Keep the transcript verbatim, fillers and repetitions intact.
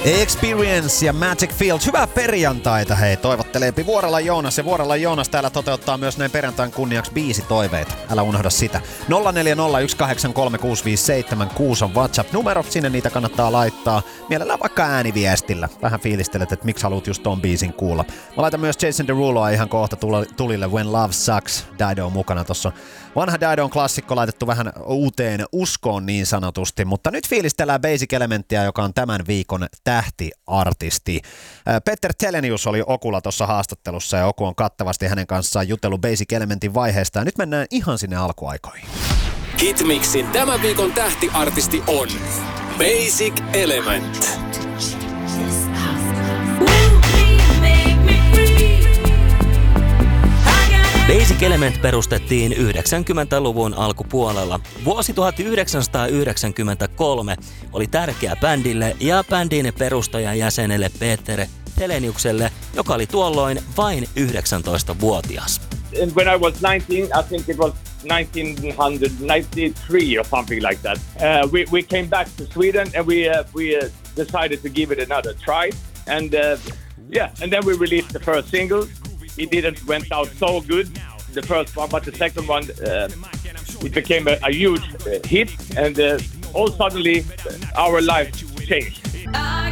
Experience ja Magic Field. Hyvää perjantaita hei, toivotteleepi Vuorella Joonas. Ja Vuorella Joonas täällä toteuttaa myös näin perjantain kunniaksi biisitoiveita. Älä unohda sitä. nolla neljä nolla yksi kahdeksan kolme kuusi viisi seitsemän kuusi on WhatsApp-numerot, sinne niitä kannattaa laittaa. Mielellään vaikka ääniviestillä. Vähän fiilistelet, että miksi haluat just ton biisin kuulla. Mä laitan myös Jason Deruloa ihan kohta tulille When Love Sucks. Dido on mukana tossa. Vanha Didon klassikko laitettu vähän uuteen uskoon niin sanotusti, mutta nyt fiilistellään Basic Elementtiä, joka on tämän viikon tähtiartisti. Petter Telenius oli Okulla tuossa haastattelussa ja Oku on kattavasti hänen kanssaan jutellut Basic Elementin vaiheesta ja nyt mennään ihan sinne alkuaikoihin. Hitmixin tämän viikon tähtiartisti on Basic Element. Basic Element perustettiin yhdeksänkymmentäluvun alkupuolella. Vuosi tuhatyhdeksänsataayhdeksänkymmentäkolme oli tärkeä bändille ja bändin perustajajäsenelle Peter Teleniukselle, joka oli tuolloin vain yhdeksäntoistavuotias. And when I was nineteen, I think it was nineteen ninety-three or something like that. Uh, we we came back to Sweden and we uh, we uh, decided to give it another try. And uh, yeah, and then we released the first single. It didn't went out so good, the first one, but the second one, uh, it became a, a huge uh, hit, and uh, all suddenly uh, our life changed.